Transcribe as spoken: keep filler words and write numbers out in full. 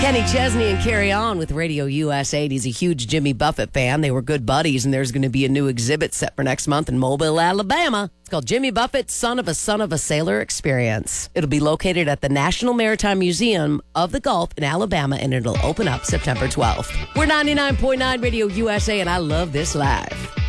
Kenny Chesney and Carry On with Radio U S A. He's a huge Jimmy Buffett fan. They were good buddies, and there's going to be a new exhibit set for next month in Mobile, Alabama. It's called Jimmy Buffett, Son of a Son of a Sailor Experience. It'll be located at the National Maritime Museum of the Gulf in Alabama, and it'll open up September twelfth. We're ninety-nine point nine Radio U S A, and I love this live.